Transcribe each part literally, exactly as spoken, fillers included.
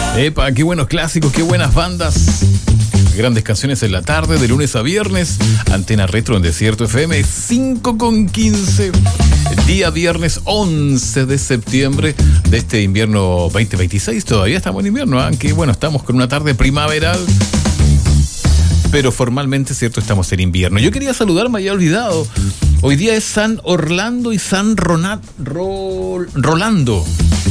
Epa, qué buenos clásicos, qué buenas bandas. Grandes canciones en la tarde, de lunes a viernes. Antena Retro en Desierto F M, cinco con quince. Día viernes once de septiembre de este invierno veinte veintiséis. Todavía estamos en invierno, aunque bueno, estamos con una tarde primaveral. Pero formalmente, cierto, estamos en invierno. Yo quería saludar, me había olvidado. Hoy día es San Orlando y San Ronat, Rol, Rolando.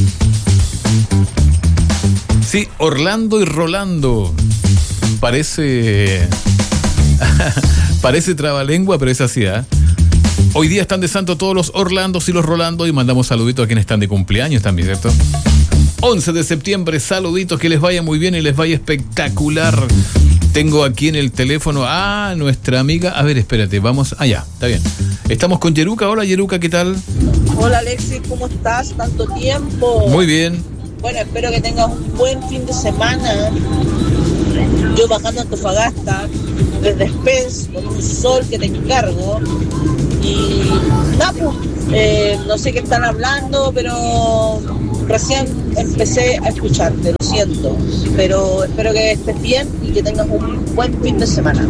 Sí, Orlando y Rolando. Parece... Parece trabalengua, pero es así, ¿eh? Hoy día están de santo todos los Orlandos y los Rolando y mandamos saluditos a quienes están de cumpleaños también, ¿cierto? once de septiembre, saluditos, que les vaya muy bien y les vaya espectacular. Tengo aquí en el teléfono a nuestra amiga. A ver, espérate, vamos allá, está bien. Estamos con Yeruca. Hola, Yeruca, ¿qué tal? Hola, Alexis, ¿cómo estás? Tanto tiempo. Muy bien. Bueno, espero que tengas un buen fin de semana. Yo bajando a Antofagasta desde Spence con un sol que te encargo. Y nada, pues, eh, no sé qué están hablando, pero recién empecé a escucharte, lo siento. Pero espero que estés bien y que tengas un buen fin de semana.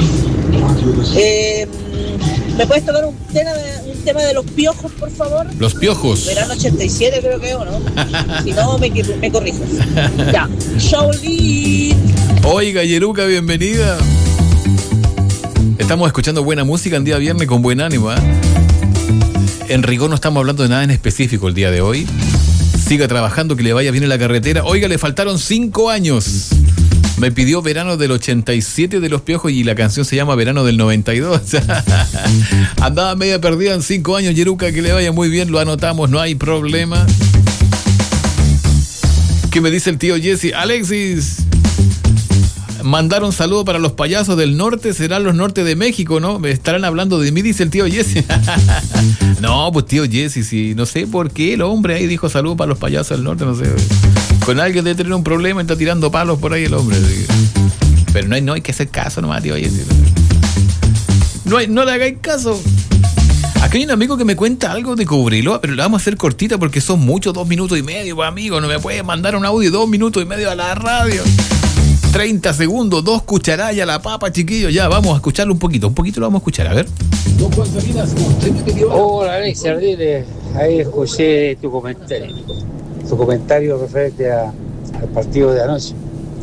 Eh, ¿Me puedes tocar un tema, de, un tema de los piojos, por favor? Los piojos. Verano ochenta y siete creo que o no. Si no, me, me corriges. Ya. Shaolin. Oiga, Yeruca, bienvenida. Estamos escuchando buena música en día viernes con buen ánimo, ¿eh? En rigor no estamos hablando de nada en específico el día de hoy. Siga trabajando, que le vaya bien en la carretera. Oiga, le faltaron cinco años. Me pidió Verano del ochenta y siete de Los Piojos y la canción se llama Verano del noventa y dos. Andaba media perdida en cinco años, Yeruca, que le vaya muy bien, lo anotamos, no hay problema. ¿Qué me dice el tío Jesse? Alexis, mandaron saludo para los payasos del norte, serán los norte de México, ¿no? Me estarán hablando de mí, dice el tío Jesse. No, pues tío Jesse, sí, no sé por qué el hombre ahí dijo saludo para los payasos del norte, no sé. Con alguien debe tener un problema, está tirando palos por ahí el hombre. Pero no hay, no hay que hacer caso nomás, tío Jesse. No, hay, no le hagáis caso. Aquí hay un amigo que me cuenta algo de Cobreloa, pero la vamos a hacer cortita porque son muchos, dos minutos y medio, pues, amigo. No me puedes mandar un audio de dos minutos y medio a la radio. treinta segundos, dos cucharadas a la papa, chiquillo. Ya, vamos a escucharlo un poquito. Un poquito lo vamos a escuchar, a ver. Hola, Alex Ardile. Ahí escuché tu comentario. Tu comentario referente a, al partido de anoche.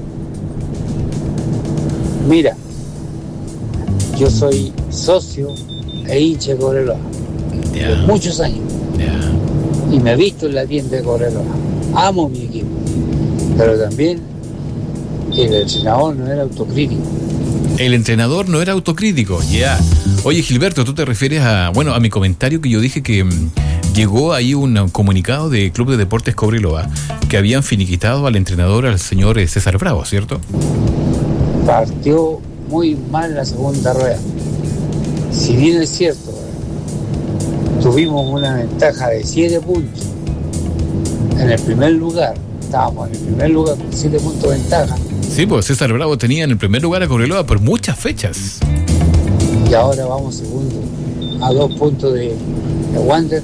Mira, yo soy socio e hincha de Cobreloa. Yeah. Por muchos años. Yeah. Y me he visto en la tienda de Cobreloa. Amo mi equipo. Pero también el entrenador no era autocrítico. El entrenador no era autocrítico, ya. Yeah. Oye, Gilberto, tú te refieres a, bueno, a mi comentario que yo dije que mmm, llegó ahí un comunicado de Club de Deportes Cobreloa que habían finiquitado al entrenador, al señor César Bravo, ¿cierto? Partió muy mal la segunda rueda. Si bien es cierto, tuvimos una ventaja de siete puntos en el primer lugar. Estábamos en el primer lugar con siete puntos de ventaja. Sí, pues César Bravo tenía en el primer lugar a Cobreloa por muchas fechas. Y ahora vamos segundo, a dos puntos de, de Wander.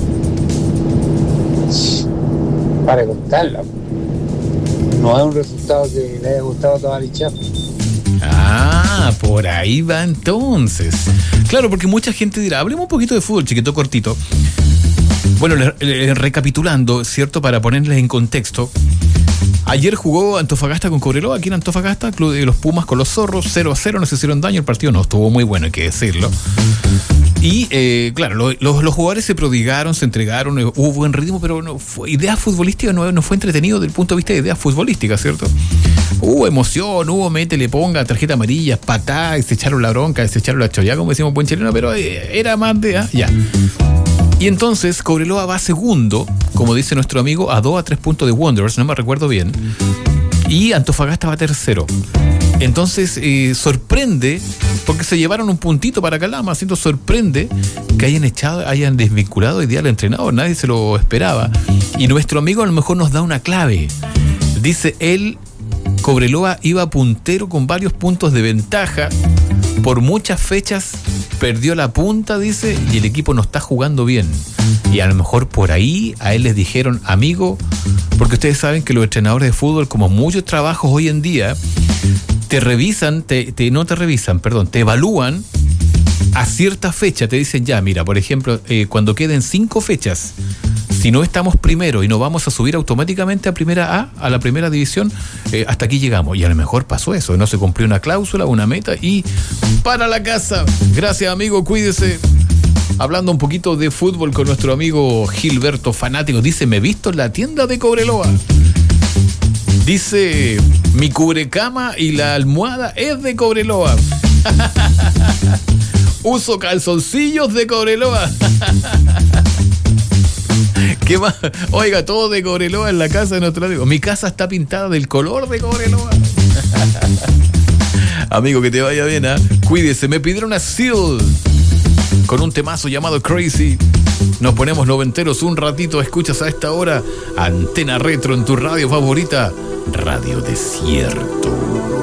Para contarla. No es un resultado que le haya gustado a Tabarichá. Ah, por ahí va entonces. Claro, porque mucha gente dirá, hablemos un poquito de fútbol, chiquito, cortito. Bueno, le, le, recapitulando, ¿cierto? Para ponerles en contexto. Ayer jugó Antofagasta con Cobreloa, aquí en Antofagasta, Club de los Pumas con los Zorros, cero a cero, no se hicieron daño, el partido no estuvo muy bueno, hay que decirlo. Y, eh, claro, lo, lo, los jugadores se prodigaron, se entregaron, hubo buen ritmo, pero no fue, ideas futbolísticas no, no fue entretenido desde el punto de vista de ideas futbolísticas, ¿cierto? Hubo emoción, hubo métele, ponga, tarjeta amarilla, patá, se echaron la bronca, se echaron la chollá, como decimos buen chileno, pero eh, era más de, ah, ya. Y entonces Cobreloa va segundo, como dice nuestro amigo, a dos a tres puntos de Wanderers, no me recuerdo bien. Y Antofagasta va tercero. Entonces eh, sorprende, porque se llevaron un puntito para Calama, haciendo sorprende que hayan echado, hayan desvinculado hoy día al entrenador, nadie se lo esperaba. Y nuestro amigo a lo mejor nos da una clave. Dice él, Cobreloa iba puntero con varios puntos de ventaja. Por muchas fechas perdió la punta, dice, y el equipo no está jugando bien. Y a lo mejor por ahí a él les dijeron, amigo, Porque ustedes saben que los entrenadores de fútbol, como muchos trabajos hoy en día, te revisan, te, te no te revisan, perdón, te evalúan a cierta fecha. Te dicen ya, mira, por ejemplo, eh, cuando queden cinco fechas, si no estamos primero y no vamos a subir automáticamente a primera A, a la primera división, eh, hasta aquí llegamos. Y a lo mejor pasó eso, no se cumplió una cláusula, una meta y para la casa. Gracias, amigo, cuídese. Hablando un poquito de fútbol con nuestro amigo Gilberto Fanático, dice, me he visto en la tienda de Cobreloa. Dice, mi cubrecama y la almohada es de Cobreloa. Uso calzoncillos de Cobreloa. ¿Qué más? Oiga, todo de Cobreloa en la casa de nuestro amigo. Mi casa está pintada del color de Cobreloa. Amigo, que te vaya bien, ¿eh? Cuídese. Me pidieron a Seal con un temazo llamado Crazy. Nos ponemos noventeros un ratito. Escuchas a esta hora Antena Retro en tu radio favorita, Radio Desierto.